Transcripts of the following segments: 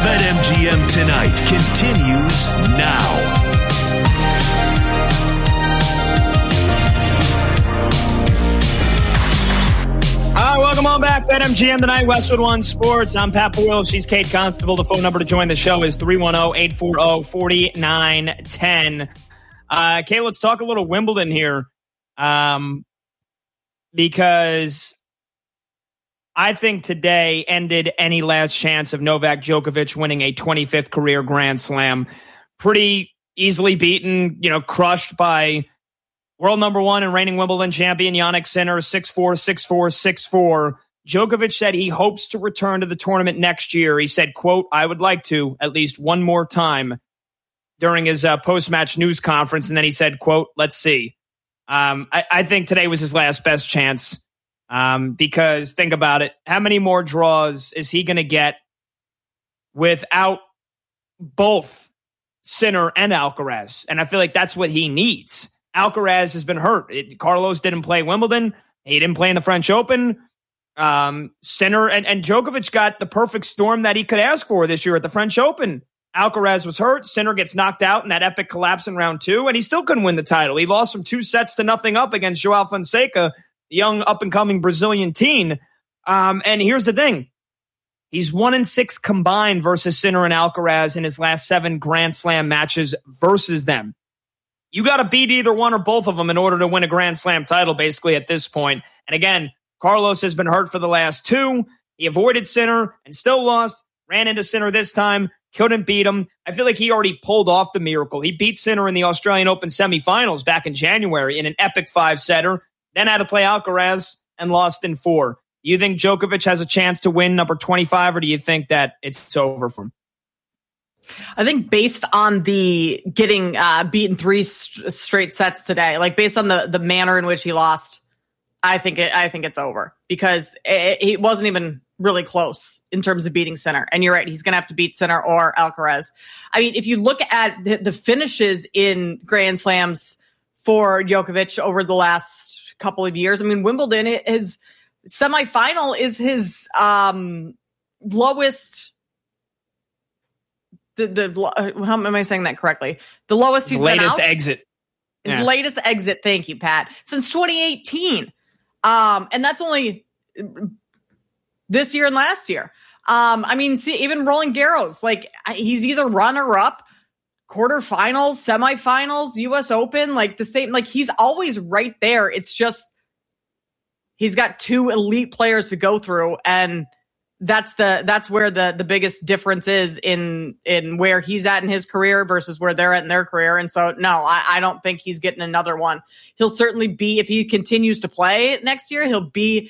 BetMGM Tonight continues now. All right, welcome on back. BetMGM Tonight, Westwood One Sports. I'm Pat Boyle. She's Kate Constable. The phone number to join the show is 310-840-4910. Kate, let's talk a little Wimbledon here, because I think today ended any last chance of Novak Djokovic winning a 25th career Grand Slam. Pretty easily beaten, crushed by world number one and reigning Wimbledon champion Jannik Sinner, 6-4, 6-4, 6-4. Djokovic said he hopes to return to the tournament next year. He said, quote, "I would like to at least one more time," during his post-match news conference. And then he said, quote, "Let's see." I think today was his last best chance, because think about it. How many more draws is he going to get without both Sinner and Alcaraz? And I feel like that's what he needs. Alcaraz has been hurt. Carlos didn't play Wimbledon. He didn't play in the French Open. Sinner and Djokovic got the perfect storm that he could ask for this year at the French Open. Alcaraz was hurt. Sinner gets knocked out in that epic collapse in round 2, and he still couldn't win the title. He lost from 2-0 up against Joao Fonseca, the young up-and-coming Brazilian teen. And here's the thing. He's 1-6 combined versus Sinner and Alcaraz in his last 7 Grand Slam matches versus them. You got to beat either one or both of them in order to win a Grand Slam title, basically, at this point. And again, Carlos has been hurt for the last 2. He avoided Sinner and still lost. Ran into Sinner this time. Couldn't beat him. I feel like he already pulled off the miracle. He beat Sinner in the Australian Open semifinals back in January in an epic 5-setter. Then had to play Alcaraz and lost in 4. Do you think Djokovic has a chance to win number 25, or do you think that it's over for him? I think based on the getting beaten 3 straight sets today, like based on the manner in which he lost, I think it's over, because he wasn't even really close in terms of beating Sinner. And you're right, he's going to have to beat Sinner or Alcaraz. I mean, if you look at the finishes in Grand Slams for Djokovic over the last couple of years, I mean, Wimbledon, his semifinal is his lowest. How am I saying that correctly? The lowest he's been out. Exit. His latest exit. Thank you, Pat. Since 2018. And that's only this year and last year. I mean, see, even Roland Garros, like he's either runner-up, quarterfinals, semifinals, U.S. Open, like the same. Like he's always right there. It's just he's got 2 elite players to go through, and that's where the biggest difference is in where he's at in his career versus where they're at in their career. And so, no, I don't think he's getting another one. He'll certainly be, if he continues to play next year, he'll be,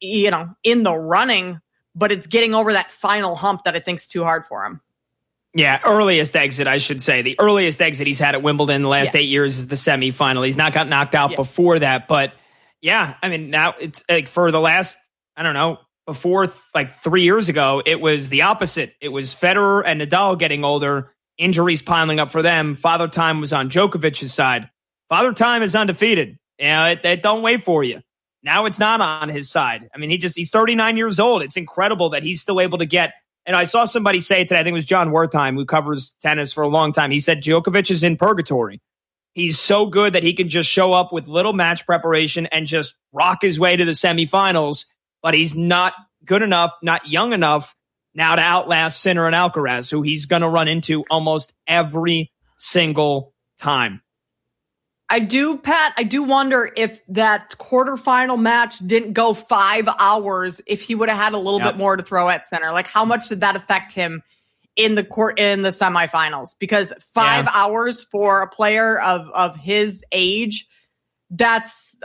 in the running, but it's getting over that final hump that I think is too hard for him. Yeah, earliest exit, I should say. The earliest exit he's had at Wimbledon in the last 8 years is the semifinal. He's not got knocked out before that. But yeah, I mean, now it's like for the last, I don't know, before like 3 years ago, it was the opposite. It was Federer and Nadal getting older, injuries piling up for them. Father Time was on Djokovic's side. Father Time is undefeated. It don't wait for you. Now it's not on his side. I mean, he's 39 years old. It's incredible that he's still able to get. And I saw somebody say today, I think it was John Wertheim, who covers tennis for a long time. He said Djokovic is in purgatory. He's so good that he can just show up with little match preparation and just rock his way to the semifinals. But he's not good enough, not young enough now to outlast Sinner and Alcaraz, who he's going to run into almost every single time. I do wonder if that quarterfinal match didn't go 5 hours, if he would have had a little bit more to throw at Sinner. Like, how much did that affect him in the semifinals? Because 5 hours for a player of his age, that's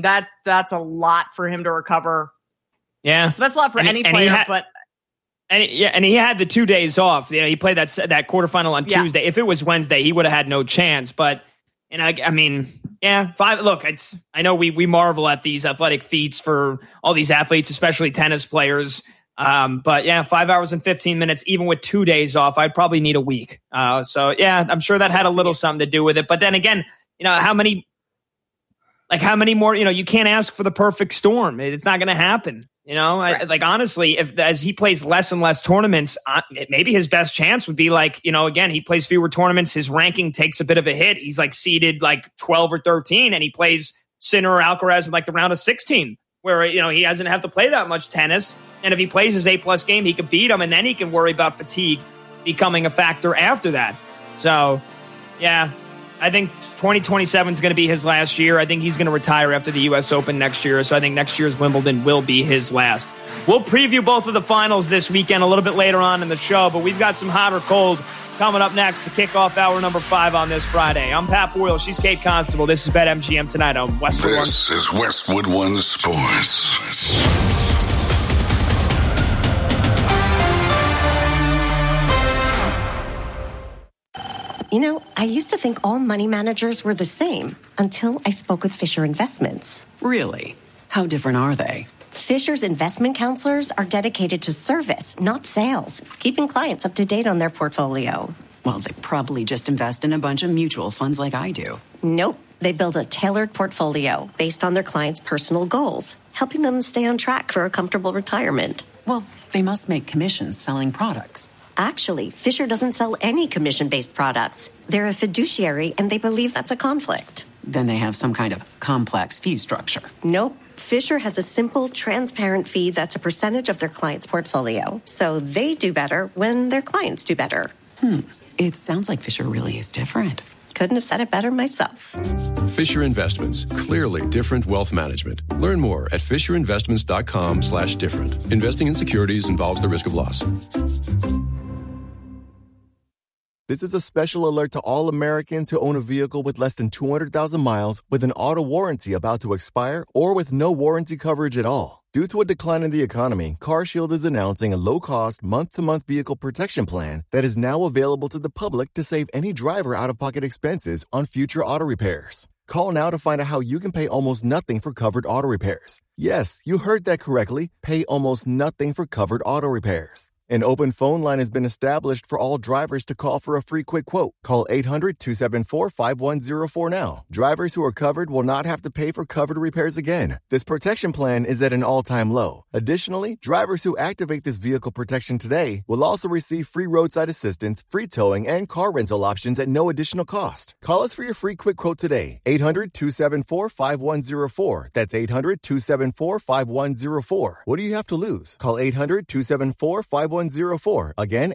a lot for him to recover. Yeah, that's a lot for any player. And he had the 2 days off. He played that quarterfinal on Tuesday. If it was Wednesday, he would have had no chance. But I mean, 5. Look, I know we marvel at these athletic feats for all these athletes, especially tennis players. But 5 hours and 15 minutes, even with 2 days off, I'd probably need a week. I'm sure that had a little something to do with it. But then again, how many Like how many more, you can't ask for the perfect storm. It's not going to happen. Right. Honestly, as he plays less and less tournaments, maybe his best chance would be again, he plays fewer tournaments. His ranking takes a bit of a hit. He's seeded 12 or 13 and he plays Sinner or Alcaraz in the round of 16 where, he doesn't have to play that much tennis. And if he plays his A+ game, he could beat him and then he can worry about fatigue becoming a factor after that. So, yeah, I think 2027 is going to be his last year. I think he's going to retire after the U.S. Open next year. So I think next year's Wimbledon will be his last. We'll preview both of the finals this weekend a little bit later on in the show, but we've got some hot or cold coming up next to kick off hour number 5 on this Friday. I'm Pat Boyle. She's Kate Constable. This is BetMGM tonight on Westwood One. This is Westwood One Sports. I used to think all money managers were the same until I spoke with Fisher Investments. Really? How different are they? Fisher's investment counselors are dedicated to service, not sales, keeping clients up to date on their portfolio. Well, they probably just invest in a bunch of mutual funds like I do. Nope. They build a tailored portfolio based on their clients' personal goals, helping them stay on track for a comfortable retirement. Well, they must make commissions selling products. Actually, Fisher doesn't sell any commission-based products. They're a fiduciary, and they believe that's a conflict. Then they have some kind of complex fee structure. Nope. Fisher has a simple, transparent fee that's a percentage of their client's portfolio. So they do better when their clients do better. It sounds like Fisher really is different. Couldn't have said it better myself. Fisher Investments. Clearly different wealth management. Learn more at fisherinvestments.com/different. Investing in securities involves the risk of loss. This is a special alert to all Americans who own a vehicle with less than 200,000 miles with an auto warranty about to expire or with no warranty coverage at all. Due to a decline in the economy, CarShield is announcing a low-cost, month-to-month vehicle protection plan that is now available to the public to save any driver out-of-pocket expenses on future auto repairs. Call now to find out how you can pay almost nothing for covered auto repairs. Yes, you heard that correctly. Pay almost nothing for covered auto repairs. An open phone line has been established for all drivers to call for a free quick quote. Call 800-274-5104 now. Drivers who are covered will not have to pay for covered repairs again. This protection plan is at an all-time low. Additionally, drivers who activate this vehicle protection today will also receive free roadside assistance, free towing, and car rental options at no additional cost. Call us for your free quick quote today. 800-274-5104. That's 800-274-5104. What do you have to lose? Call 800-274-5104. Again,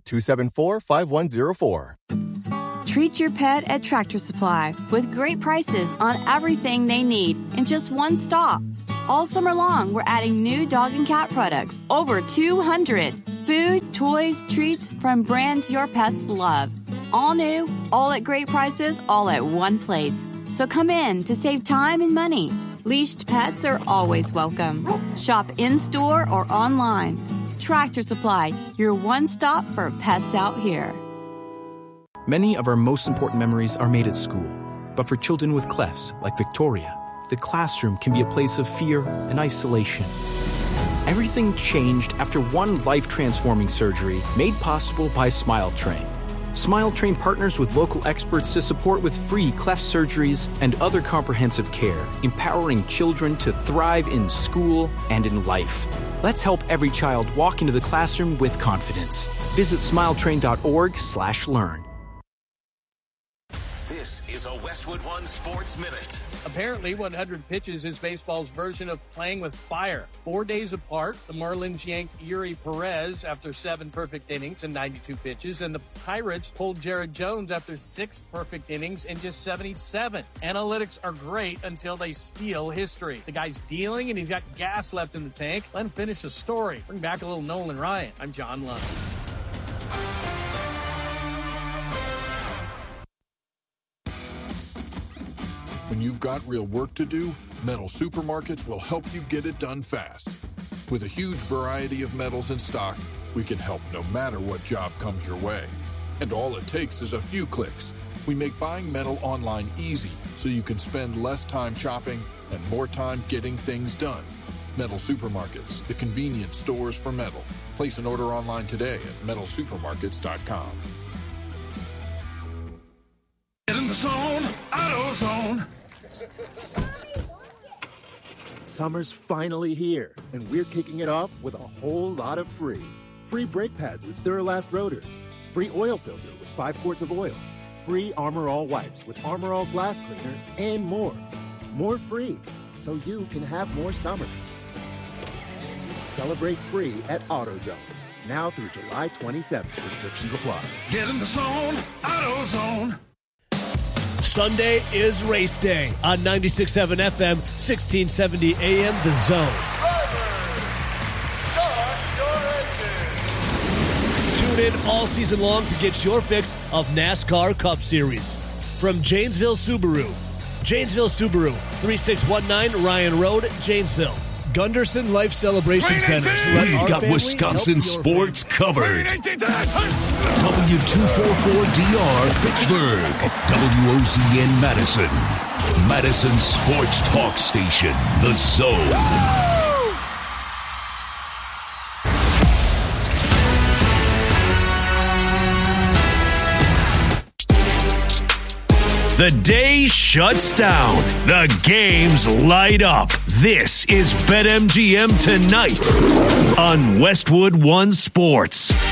800-274-5104. Treat your pet at Tractor Supply with great prices on everything they need in just one stop. All summer long, we're adding new dog and cat products, over 200. Food, toys, treats from brands your pets love. All new, all at great prices, all at one place. So come in to save time and money. Leashed pets are always welcome. Shop in-store or online. Tractor Supply, your one stop for pets out here. Many of our most important memories are made at school. But for children with clefts, like Victoria, the classroom can be a place of fear and isolation. Everything changed after one life-transforming surgery made possible by Smile Train. Smile Train partners with local experts to support with free cleft surgeries and other comprehensive care, empowering children to thrive in school and in life. Let's help every child walk into the classroom with confidence. Visit smiletrain.org/learn. This is a Westwood One Sports Minute. Apparently, 100 pitches is baseball's version of playing with fire. 4 days apart, the Marlins yanked Yuri Perez after 7 perfect innings and 92 pitches, and the Pirates pulled Jared Jones after 6 perfect innings and just 77. Analytics are great until they steal history. The guy's dealing, and he's got gas left in the tank. Let him finish the story. Bring back a little Nolan Ryan. I'm John Lund. When you've got real work to do, Metal Supermarkets will help you get it done fast. With a huge variety of metals in stock, we can help no matter what job comes your way. And all it takes is a few clicks. We make buying metal online easy so you can spend less time shopping and more time getting things done. Metal Supermarkets, the convenient stores for metal. Place an order online today at metalsupermarkets.com. Get in the zone, AutoZone. Summer's finally here, and we're kicking it off with a whole lot of free. Free brake pads with Duralast rotors. Free oil filter with 5 quarts of oil. Free Armor All wipes with Armor All glass cleaner, and more. More free, so you can have more summer. Celebrate free at AutoZone. Now through July 27th. Restrictions apply. Get in the zone, AutoZone. Sunday is race day on 96.7 FM, 1670 AM, The Zone. Tune in all season long to get your fix of NASCAR Cup Series. From Janesville Subaru, 3619 Ryan Road, Janesville. Gunderson Life Celebration Centers. We've got Wisconsin sports covered. W244DR Fitchburg. WOZN Madison. Madison Sports Talk Station. The Zone. The day shuts down. The games light up. This is BetMGM Tonight on Westwood One Sports.